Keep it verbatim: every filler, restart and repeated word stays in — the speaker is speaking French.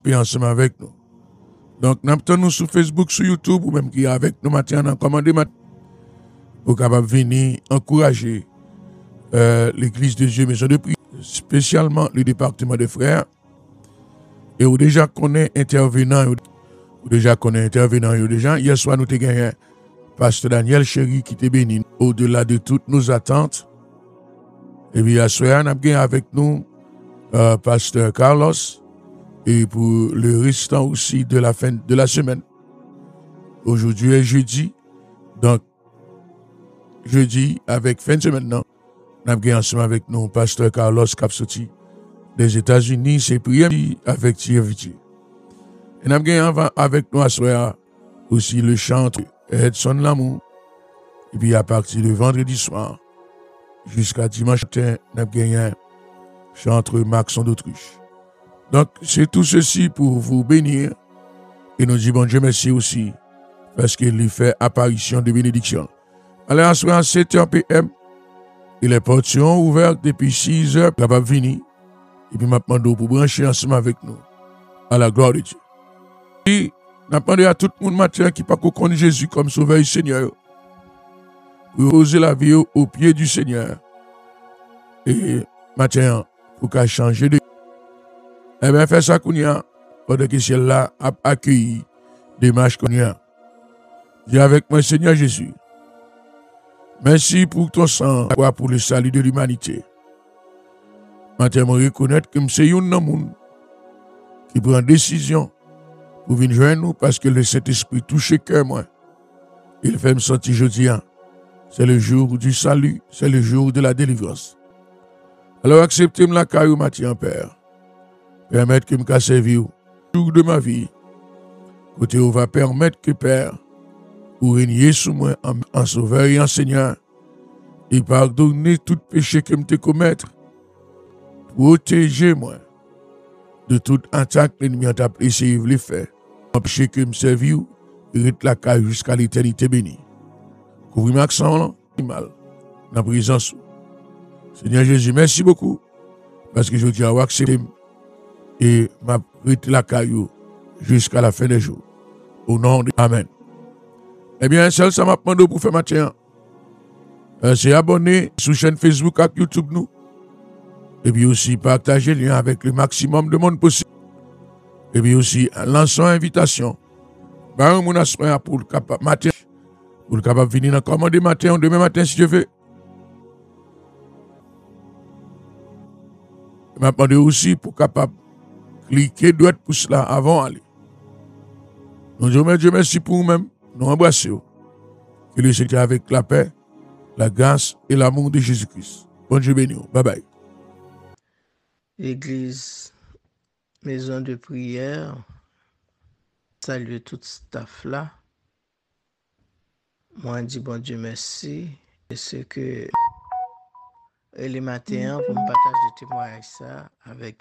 puis ensemble avec nous. Donc, nous nous sur Facebook, sur YouTube, ou même qui est avec nous matin, en commandé pour capable venir encourager euh, l'Église de Dieu, Maison de Prière, spécialement le département des frères. Et où déjà connaît intervenant, ou déjà connaît intervenant, ou déjà, hier soir, nous avons gagné Pasteur Daniel Chéri qui était béni au-delà de toutes nos attentes. Et puis, hier soir, nous avons gagné avec nous euh, Pasteur Carlos, et pour le restant aussi de la fin de la semaine. Aujourd'hui est jeudi, donc jeudi avec fin de semaine, non, nous avons ensemble avec nous Pasteur Carlos Capsoti des États-Unis, c'est prié avec Thierry. Et nous avons avec nous à soir aussi le chanteur Edson Lamour. Et puis à partir de vendredi soir jusqu'à dimanche matin, nous avons gagné chanteur Maxon d'Autruche. Donc, c'est tout ceci pour vous bénir. Et nous disons bon Dieu merci aussi, parce qu'il lui fait apparition de bénédiction. Alors, à soir à sept heures P M, et les portes sont ouvertes depuis six heures, ça va venir. Et puis, maintenant, pour brancher ensemble avec nous, à la gloire de Dieu. Et nous demandons à tout le monde matin qui ne peut pas connaître Jésus comme sauveur et Seigneur, pour oser la vie au pied du Seigneur. Et matin, pour qu'à changer de. Eh bien, fais ça qu'on y a, pendant que celle-là a accueilli des marches qu'on y a. Dis avec moi, Seigneur Jésus, merci pour ton sang, pour le salut de l'humanité. Maintenant, je reconnais que c'est un homme qui prend décision pour venir joindre nous parce que le Saint-Esprit touche le cœur, moi. Il fait me sentir jeudi. C'est le jour du salut, c'est le jour de la délivrance. Alors, acceptez-moi la caillou, Mathieu, Père. Permettre que je me serve jour de ma vie. Côté où va permettre que Père, ou régner sous moi en, en sauveur et en Seigneur, et pardonner tout péché que je te commettre. Protéger moi de toute attaque que l'ennemi a essayé de faire. Empêcher que je me serve et reste la caille jusqu'à l'éternité bénie. Couvrir ma accent, mal, dans la présence. Seigneur Jésus, merci beaucoup, parce que je dis à accepter et m'a reste la caillou jusqu'à la fin des jours. Au nom de Amen. Eh bien, seul ça m'a demandé pour faire matin. Euh, c'est abonner sur la chaîne Facebook et YouTube nous. Et puis aussi partager le lien avec le maximum de monde possible. Et puis aussi lançons invitation. Bah, mon assoir pour le capable matin. Pour le capable venir dans commander matin, demain matin si je veux. Je m'a demandé aussi pour capable cliquer droite pour cela avant d'aller. Nous disons Dieu merci pour vous-même. Nous embrassons. Que le Seigneur avec la paix, la grâce et l'amour de Jésus-Christ. Bon Dieu béni. Bye bye. Église, maison de prière, salut tout staff là. Moi, je dis bon Dieu merci. Et ce que les matins, pour me partager des témoignages ça avec